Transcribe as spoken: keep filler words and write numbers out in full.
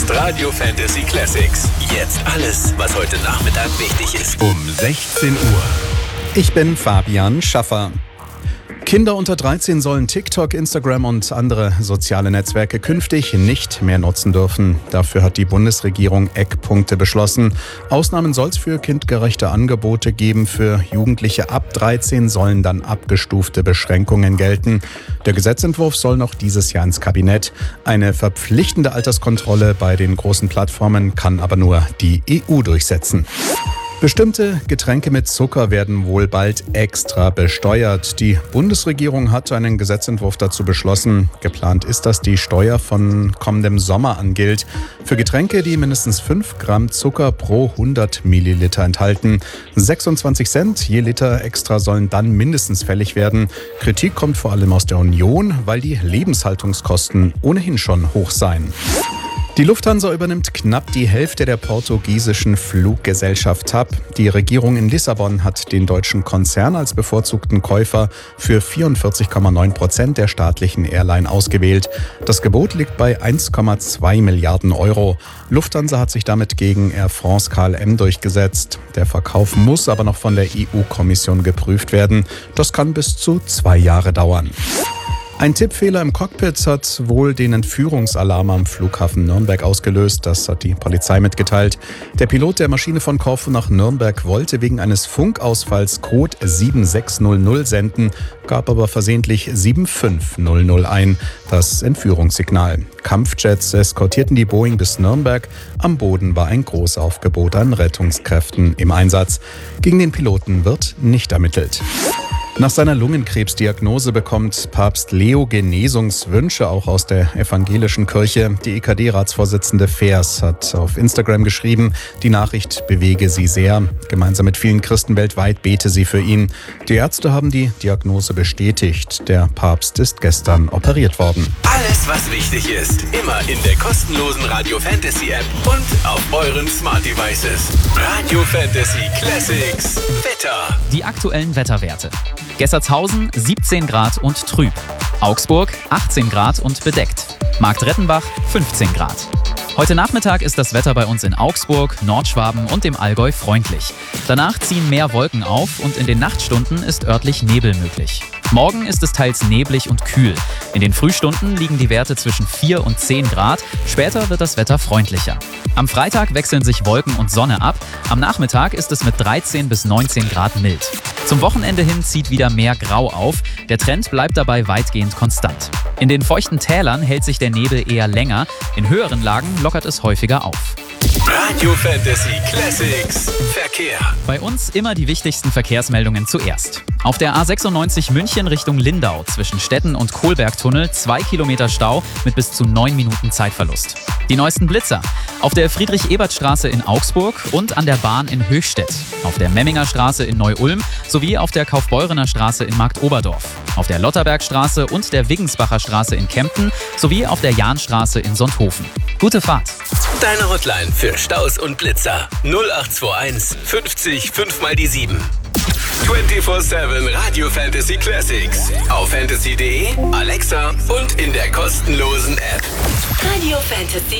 ist Radio Fantasy Classics. Jetzt alles, was heute Nachmittag wichtig ist. Um sechzehn Uhr. Ich bin Fabian Schaffer. Kinder unter dreizehn sollen TikTok, Instagram und andere soziale Netzwerke künftig nicht mehr nutzen dürfen. Dafür hat die Bundesregierung Eckpunkte beschlossen. Ausnahmen soll es für kindgerechte Angebote geben. Für Jugendliche ab dreizehn sollen dann abgestufte Beschränkungen gelten. Der Gesetzentwurf soll noch dieses Jahr ins Kabinett. Eine verpflichtende Alterskontrolle bei den großen Plattformen kann aber nur die E U durchsetzen. Bestimmte Getränke mit Zucker werden wohl bald extra besteuert. Die Bundesregierung hat einen Gesetzentwurf dazu beschlossen. Geplant ist, dass die Steuer von kommendem Sommer an gilt. Für Getränke, die mindestens fünf Gramm Zucker pro hundert Milliliter enthalten. sechsundzwanzig Cent je Liter extra sollen dann mindestens fällig werden. Kritik kommt vor allem aus der Union, weil die Lebenshaltungskosten ohnehin schon hoch seien. Die Lufthansa übernimmt knapp die Hälfte der portugiesischen Fluggesellschaft T A P. Die Regierung in Lissabon hat den deutschen Konzern als bevorzugten Käufer für vierundvierzig Komma neun Prozent der staatlichen Airline ausgewählt. Das Gebot liegt bei eins Komma zwei Milliarden Euro. Lufthansa hat sich damit gegen Air France K L M durchgesetzt. Der Verkauf muss aber noch von der E U-Kommission geprüft werden. Das kann bis zu zwei Jahre dauern. Ein Tippfehler im Cockpit hat wohl den Entführungsalarm am Flughafen Nürnberg ausgelöst. Das hat die Polizei mitgeteilt. Der Pilot der Maschine von Korfu nach Nürnberg wollte wegen eines Funkausfalls Code sieben sechs null null senden, gab aber versehentlich sieben fünf null null ein, das Entführungssignal. Kampfjets eskortierten die Boeing bis Nürnberg. Am Boden war ein Großaufgebot an Rettungskräften im Einsatz. Gegen den Piloten wird nicht ermittelt. Nach seiner Lungenkrebsdiagnose bekommt Papst Leo Genesungswünsche auch aus der evangelischen Kirche. Die E K D-Ratsvorsitzende Feers hat auf Instagram geschrieben, die Nachricht bewege sie sehr. Gemeinsam mit vielen Christen weltweit bete sie für ihn. Die Ärzte haben die Diagnose bestätigt. Der Papst ist gestern operiert worden. Alles, was wichtig ist, immer in der kostenlosen Radio Fantasy App und auf euren Smart Devices. Radio Fantasy Classics. Wetter. Die aktuellen Wetterwerte. Gessertshausen siebzehn Grad und trüb. Augsburg achtzehn Grad und bedeckt. Marktrettenbach fünfzehn Grad. Heute Nachmittag ist das Wetter bei uns in Augsburg, Nordschwaben und dem Allgäu freundlich. Danach ziehen mehr Wolken auf und in den Nachtstunden ist örtlich Nebel möglich. Morgen ist es teils neblig und kühl. In den Frühstunden liegen die Werte zwischen vier und zehn Grad. Später wird das Wetter freundlicher. Am Freitag wechseln sich Wolken und Sonne ab. Am Nachmittag ist es mit dreizehn bis neunzehn Grad mild. Zum Wochenende hin zieht wieder mehr Grau auf. Der Trend bleibt dabei weitgehend konstant. In den feuchten Tälern hält sich der Nebel eher länger. In höheren Lagen lockert es häufiger auf. Radio Fantasy Classics Verkehr. Bei uns immer die wichtigsten Verkehrsmeldungen zuerst. Auf der A sechsundneunzig München Richtung Lindau zwischen Stetten und Kohlbergtunnel zwei Kilometer Stau mit bis zu neun Minuten Zeitverlust. Die neuesten Blitzer. Auf der Friedrich-Ebert-Straße in Augsburg und an der Bahn in Höchstädt. Auf der Memminger Straße in Neu-Ulm sowie auf der Kaufbeurener Straße in Marktoberdorf. Auf der Lotterbergstraße und der Wiggensbacher Straße in Kempten sowie auf der Jahnstraße in Sonthofen. Gute Fahrt. Deine Hotline für Staus und Blitzer null acht zwei eins fünfzig fünf mal die sieben. vierundzwanzig sieben Radio Fantasy Classics auf fantasy punkt de, Alexa und in der kostenlosen App. Radio Fantasy